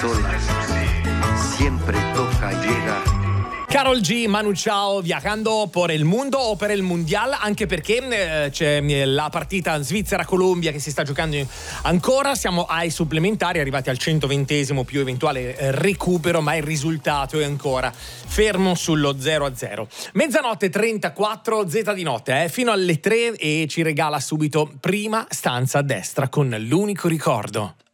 sol siempre toca llegar. Karol G, Manu Chao, viajando por el mundo o per il Mundial, anche perché c'è la partita Svizzera-Colombia che si sta giocando ancora, siamo ai supplementari, arrivati al 120esimo più eventuale recupero, ma il risultato è ancora fermo sullo 0-0. Mezzanotte 34, Z di notte, fino alle 3 e ci regala subito Prima stanza a destra con l'unico ricordo.